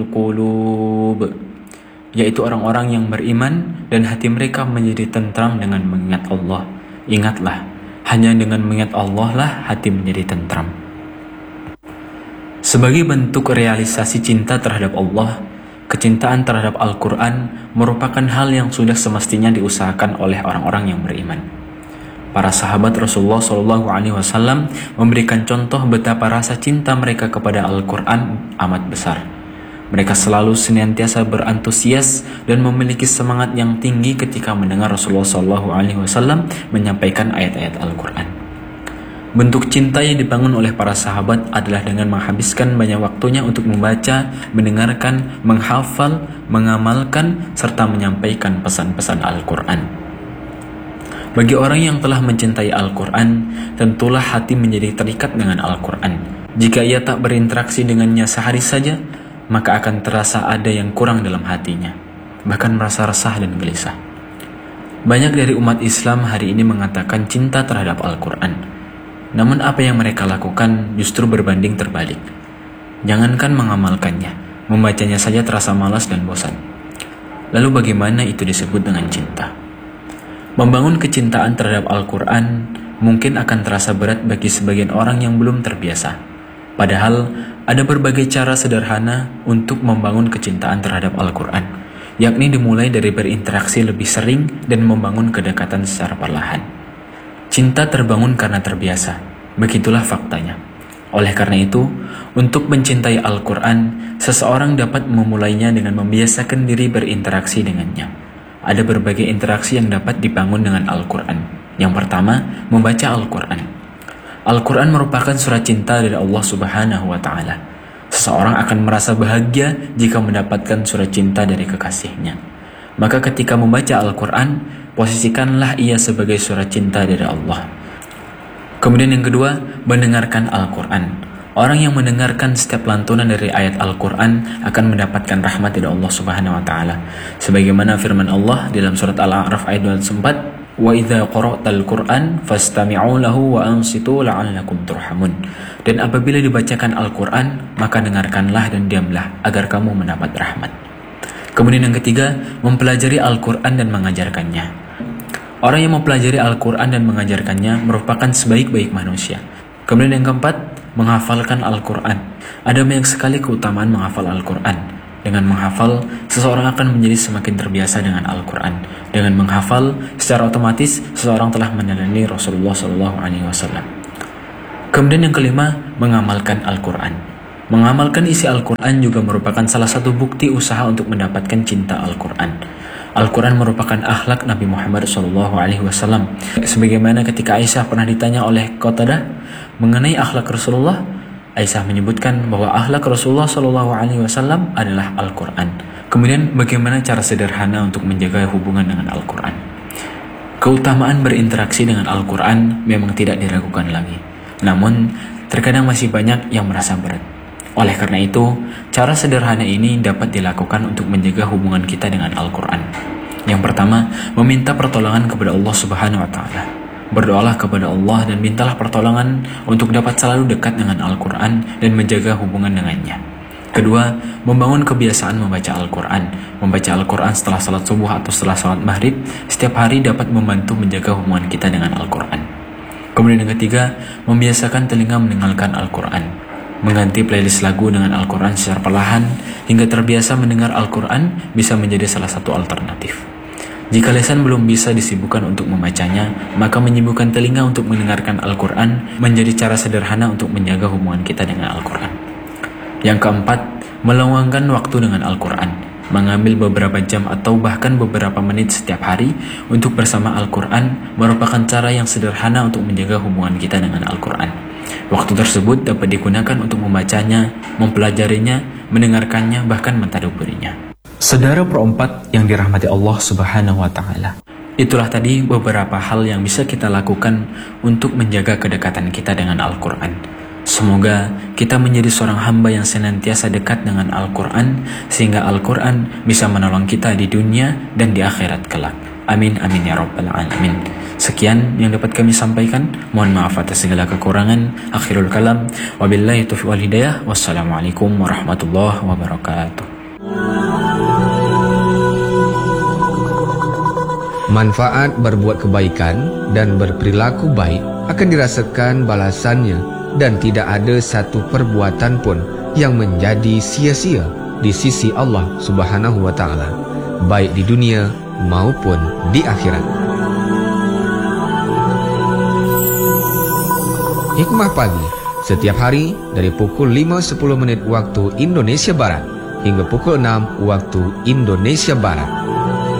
qulub, yaitu orang-orang yang beriman dan hati mereka menjadi tentram dengan mengingat Allah. Ingatlah, hanya dengan mengingat Allah lah hati menjadi tentram. Sebagai bentuk realisasi cinta terhadap Allah, kecintaan terhadap Al-Quran merupakan hal yang sudah semestinya diusahakan oleh orang-orang yang beriman. Para sahabat Rasulullah SAW memberikan contoh betapa rasa cinta mereka kepada Al-Quran amat besar. Mereka selalu senantiasa berantusias dan memiliki semangat yang tinggi ketika mendengar Rasulullah SAW menyampaikan ayat-ayat Al-Quran. Bentuk cinta yang dibangun oleh para sahabat adalah dengan menghabiskan banyak waktunya untuk membaca, mendengarkan, menghafal, mengamalkan, serta menyampaikan pesan-pesan Al-Quran. Bagi orang yang telah mencintai Al-Quran, tentulah hati menjadi terikat dengan Al-Quran. Jika ia tak berinteraksi dengannya sehari saja, maka akan terasa ada yang kurang dalam hatinya, bahkan merasa resah dan gelisah. Banyak dari umat Islam hari ini mengatakan cinta terhadap Al-Quran, namun apa yang mereka lakukan justru berbanding terbalik. Jangankan mengamalkannya, membacanya saja terasa malas dan bosan. Lalu bagaimana itu disebut dengan cinta? Membangun kecintaan terhadap Al-Quran mungkin akan terasa berat bagi sebagian orang yang belum terbiasa. Padahal ada berbagai cara sederhana untuk membangun kecintaan terhadap Al-Quran, yakni dimulai dari berinteraksi lebih sering dan membangun kedekatan secara perlahan. Cinta terbangun karena terbiasa, begitulah faktanya. Oleh karena itu, untuk mencintai Al-Quran, seseorang dapat memulainya dengan membiasakan diri berinteraksi dengannya. Ada berbagai interaksi yang dapat dibangun dengan Al-Quran. Yang pertama, membaca Al-Quran. Al-Quran merupakan surat cinta dari Allah Subhanahu wa Ta'ala. Seseorang akan merasa bahagia jika mendapatkan surat cinta dari kekasihnya. Maka ketika membaca Al-Quran, posisikanlah ia sebagai surat cinta dari Allah. Kemudian yang kedua, mendengarkan Al-Quran. Orang yang mendengarkan setiap lantunan dari ayat Al-Quran akan mendapatkan rahmat dari Allah Subhanahu wa Ta'ala. Sebagaimana firman Allah dalam surat Al-A'raf ayat 24, "Wa idza qara'tal Qur'an fastami'u lahu wa ansitu la'allakum turhamun." Dan apabila dibacakan Al-Quran, maka dengarkanlah dan diamlah agar kamu mendapat rahmat. Kemudian yang ketiga, mempelajari Al-Quran dan mengajarkannya. Orang yang mempelajari Al-Quran dan mengajarkannya merupakan sebaik-baik manusia. Kemudian yang keempat, menghafalkan Al-Quran. Ada banyak sekali keutamaan menghafal Al-Quran. Dengan menghafal, seseorang akan menjadi semakin terbiasa dengan Al-Quran. Dengan menghafal, secara otomatis seseorang telah meneladani Rasulullah SAW. Kemudian yang kelima, mengamalkan Al-Quran. Mengamalkan isi Al-Quran juga merupakan salah satu bukti usaha untuk mendapatkan cinta Al-Quran. Al-Quran merupakan akhlak Nabi Muhammad SAW. Sebagaimana ketika Aisyah pernah ditanya oleh Qatadah mengenai akhlak Rasulullah, Aisyah menyebutkan bahwa akhlak Rasulullah SAW adalah Al-Quran. Kemudian bagaimana cara sederhana untuk menjaga hubungan dengan Al-Quran? Keutamaan berinteraksi dengan Al-Quran memang tidak diragukan lagi. Namun, terkadang masih banyak yang merasa berat. Oleh karena itu, cara sederhana ini dapat dilakukan untuk menjaga hubungan kita dengan Al-Quran. Yang pertama, meminta pertolongan kepada Allah Subhanahu wa Ta'ala. Berdoalah kepada Allah dan mintalah pertolongan untuk dapat selalu dekat dengan Al-Quran dan menjaga hubungan dengannya. Kedua, membangun kebiasaan membaca Al-Quran. Membaca Al-Quran setelah salat subuh atau setelah salat maghrib setiap hari dapat membantu menjaga hubungan kita dengan Al-Quran. Kemudian yang ketiga, membiasakan telinga mendengarkan Al-Quran. Mengganti playlist lagu dengan Al-Quran secara perlahan hingga terbiasa mendengar Al-Quran bisa menjadi salah satu alternatif. Jika lisan belum bisa disibukkan untuk membacanya, maka menyibukkan telinga untuk mendengarkan Al-Quran menjadi cara sederhana untuk menjaga hubungan kita dengan Al-Quran. Yang keempat, meluangkan waktu dengan Al-Quran. Mengambil beberapa jam atau bahkan beberapa menit setiap hari untuk bersama Al-Quran merupakan cara yang sederhana untuk menjaga hubungan kita dengan Al-Quran. Waktu tersebut dapat digunakan untuk membacanya, mempelajarinya, mendengarkannya, bahkan mentadabburinya. Saudara perempat yang dirahmati Allah Subhanahu wa Ta'ala, itulah tadi beberapa hal yang bisa kita lakukan untuk menjaga kedekatan kita dengan Al-Quran. Semoga kita menjadi seorang hamba yang senantiasa dekat dengan Al-Quran, sehingga Al-Quran bisa menolong kita di dunia dan di akhirat kelak. Amin amin ya rabbal alamin. Sekian yang dapat kami sampaikan. Mohon maaf atas segala kekurangan. Akhirul kalam. Wabillahi taufiq wal hidayah. Wassalamualaikum warahmatullahi wabarakatuh. Manfaat berbuat kebaikan dan berperilaku baik akan dirasakan balasannya, dan tidak ada satu perbuatan pun yang menjadi sia-sia di sisi Allah Subhanahu wa Ta'ala, baik di dunia maupun di akhirat. Hikmah pagi setiap hari dari pukul 5.10 waktu Indonesia Barat hingga pukul 6 waktu Indonesia Barat.